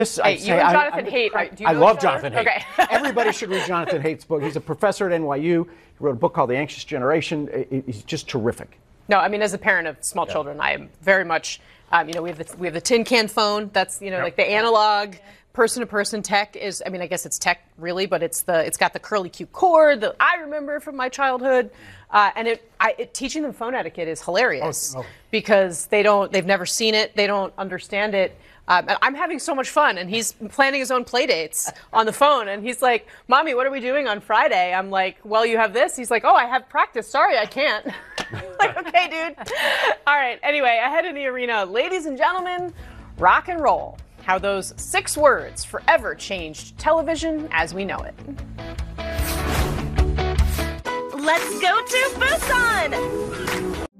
Hey, you and Jonathan Haidt. Do you I know love each other? Jonathan Haidt. Okay. Everybody should read Jonathan Haidt's book. He's a professor at NYU. He wrote a book called The Anxious Generation. He's just terrific. No, I mean, as a parent of small children, I am very much, we have the tin can phone. That's, like the analog person-to-person tech is, I guess it's tech really, but it's got the curly Q cord that I remember from my childhood. And teaching them phone etiquette is hilarious because they've never seen it. They don't understand it. And I'm having so much fun, and he's planning his own play dates on the phone, and he's like, Mommy, what are we doing on Friday? I'm like, well, you have this? He's like, oh, I have practice. Sorry, I can't. Like, okay, dude. All right, anyway, ahead in the arena, ladies and gentlemen, rock and roll. How those 6 words forever changed television as we know it. Let's go to Busan!